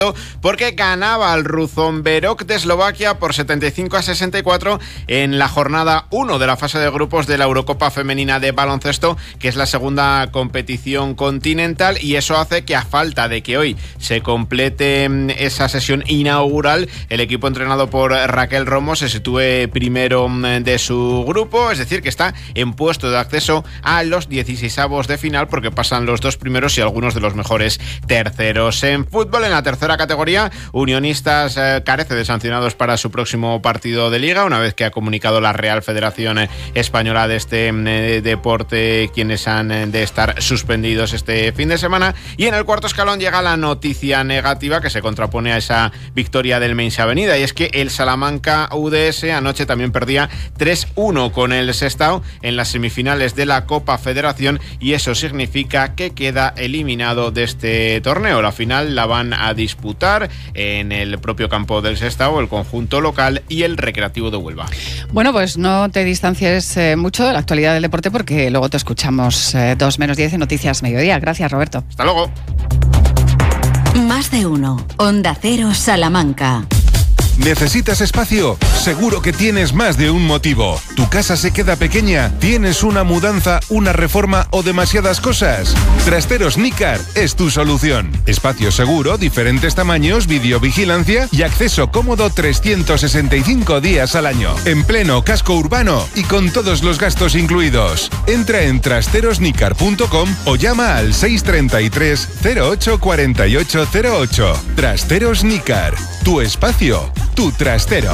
porque ganaba al Ružomberok de Eslovaquia por 75-64 en la jornada 1 de la fase de grupos de la Eurocopa Femenina de Baloncesto, que es la segunda competición continental, y eso hace que, a falta de que hoy se complete esa sesión inaugural, el equipo entrenado por Raquel Romo se sitúe primero de su grupo, es decir, que está en puesto de acceso a los 16avos de final, porque pasan los dos primeros y algunos de los mejores terceros. En fútbol, en la tercera categoría, Unionistas carece de sancionados para su próximo partido de Liga, una vez que ha comunicado la Real Federación Española de este deporte quienes han de estar suspendidos este fin de semana. Y en el cuarto escalón llega la noticia negativa que se contrapone a esa victoria del Mensa Avenida, y es que el Salamanca UDS anoche también perdía 3-1 con el Sestao en las semifinales de la Copa Federación, y eso significa que queda eliminado de este torneo. La final la van a disputar en el propio campo del Sestao el conjunto local y el Recreativo de Huelva. Bueno, pues no te distancies mucho de la actualidad del deporte, porque luego te escuchamos 2-10 en Noticias Mediodía. Gracias, Roberto. Hasta luego. Más de uno. Onda Cero Salamanca. ¿Necesitas espacio? Seguro que tienes más de un motivo. ¿Tu casa se queda pequeña? ¿Tienes una mudanza, una reforma o demasiadas cosas? Trasteros Nícar es tu solución. Espacio seguro, diferentes tamaños, videovigilancia y acceso cómodo 365 días al año. En pleno casco urbano y con todos los gastos incluidos. Entra en trasterosnicar.com o llama al 633 08 48 08. Trasteros Nícar. Tu espacio, tu trastero.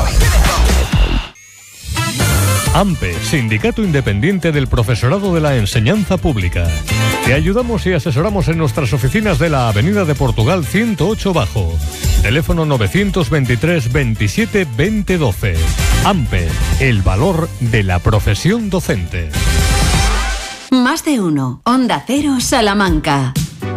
AMPE, Sindicato Independiente del Profesorado de la Enseñanza Pública. Te ayudamos y asesoramos en nuestras oficinas de la Avenida de Portugal 108 Bajo. Teléfono 923 27 20 12. AMPE, el valor de la profesión docente. Más de uno. Onda Cero Salamanca.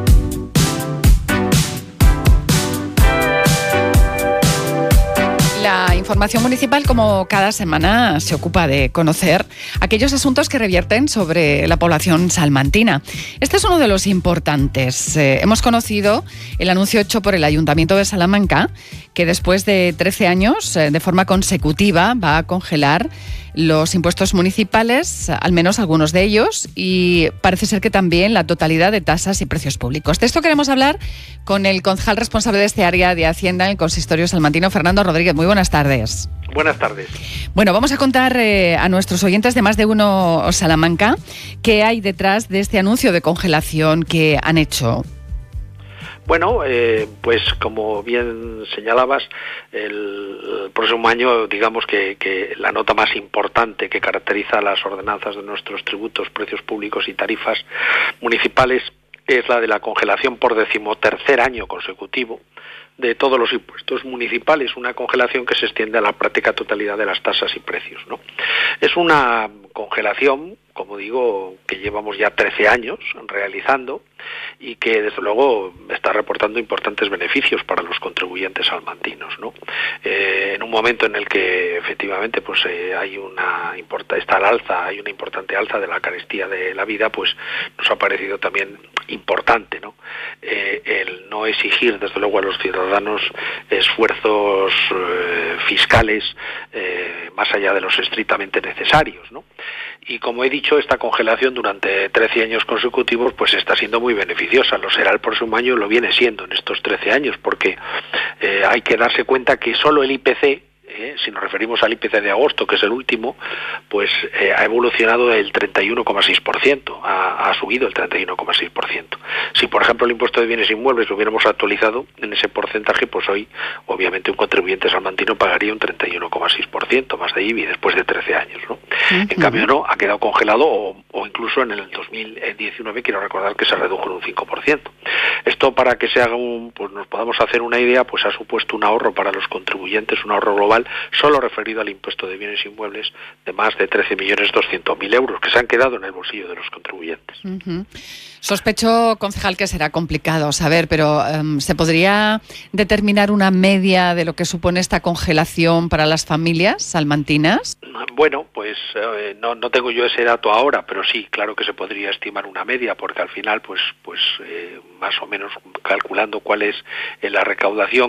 La información municipal, como cada semana, se ocupa de conocer aquellos asuntos que revierten sobre la población salmantina. Este es uno de los importantes. Hemos conocido el anuncio hecho por el Ayuntamiento de Salamanca, que después de 13 años, de forma consecutiva, va a congelar los impuestos municipales, al menos algunos de ellos, y parece ser que también la totalidad de tasas y precios públicos. De esto queremos hablar con el concejal responsable de este área de Hacienda en el Consistorio salmantino, Fernando Rodríguez. Muy buenas tardes. Buenas tardes. Bueno, vamos a contar a nuestros oyentes de Más de Uno Salamanca qué hay detrás de este anuncio de congelación que han hecho. Bueno, pues como bien señalabas, el próximo año, digamos que la nota más importante que caracteriza las ordenanzas de nuestros tributos, precios públicos y tarifas municipales es la de la congelación por 13º año consecutivo de todos los impuestos municipales, una congelación que se extiende a la práctica totalidad de las tasas y precios, ¿no? Es una congelación, como digo, que llevamos ya 13 años realizando y que desde luego está reportando importantes beneficios para los contribuyentes salmantinos, ¿no? En un momento en el que efectivamente pues hay una importante alza de la carestía de la vida, pues nos ha parecido también importante, ¿no? El no exigir desde luego a los ciudadanos esfuerzos fiscales más allá de los estrictamente necesarios, ¿no? Y como he dicho, esta congelación durante 13 años consecutivos pues está siendo muy beneficiosa. Lo será el próximo año, lo viene siendo en estos 13 años, porque hay que darse cuenta que solo el IPC, si nos referimos al IPC de agosto, que es el último, pues ha evolucionado el 31,6%, ha subido el 31,6%. Si, por ejemplo, el impuesto de bienes inmuebles lo hubiéramos actualizado en ese porcentaje, pues hoy, obviamente, un contribuyente salmantino pagaría un 31,6% más de IBI después de 13 años, ¿no? En cambio, no, ha quedado congelado o incluso en el 2019, quiero recordar que se redujo en un 5%. Esto, para que se haga pues nos podamos hacer una idea, pues ha supuesto un ahorro para los contribuyentes, un ahorro global solo referido al impuesto de bienes inmuebles, de más de 13.200.000 euros, que se han quedado en el bolsillo de los contribuyentes. Uh-huh. Sospecho, concejal, que será complicado saber, pero ¿se podría determinar una media de lo que supone esta congelación para las familias salmantinas? Bueno, pues no tengo yo ese dato ahora, pero sí, claro que se podría estimar una media, porque al final, pues más o menos calculando cuál es la recaudación